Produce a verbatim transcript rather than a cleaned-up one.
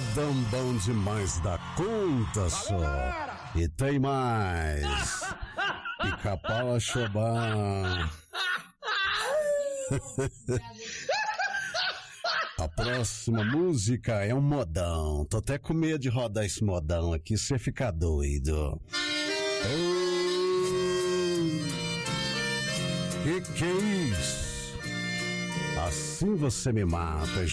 modão bom demais da conta só. E tem mais. Pica-pau a chobar. A próxima música é um modão. Tô até com medo de rodar esse modão aqui, você fica doido. Que que é isso? Assim você me mata.